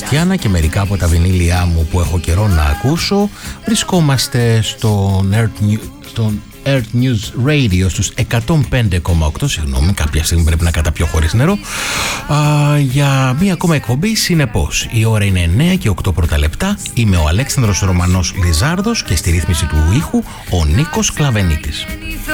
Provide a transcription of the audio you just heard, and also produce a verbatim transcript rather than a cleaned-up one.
Χριστιανά και μερικά από τα βινίλια μου που έχω καιρό να ακούσω. Βρισκόμαστε στο Earth, στον Earth News Radio στους εκατόν πέντε κόμμα οκτώ. Συγγνώμη, κάποια στιγμή πρέπει να καταπιώ χωρίς νερό. Α, για μία ακόμα εκπομπή, συνεπώς. Η ώρα είναι εννέα και οκτώ πρώτα λεπτά. Είμαι ο Αλέξανδρος Ρωμανός Λιζάρδος και στη ρύθμιση του ήχου ο Νίκος Κλαβενίτης.